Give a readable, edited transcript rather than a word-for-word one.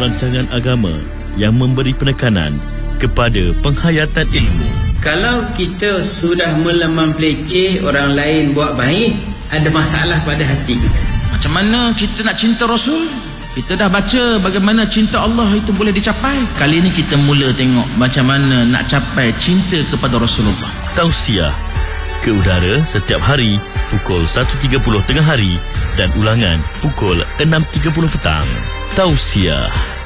rancangan agama yang memberi penekanan kepada penghayatan ilmu. Kalau kita sudah mula mempeleceh orang lain buat baik, ada masalah pada hati kita. Macam mana kita nak cinta Rasul? Kita dah baca bagaimana cinta Allah itu boleh dicapai. Kali ini kita mula tengok macam mana nak capai cinta kepada Rasulullah. Tausiah ke udara setiap hari pukul 1.30 tengah hari dan ulangan pukul 6.30 petang. Tausiah.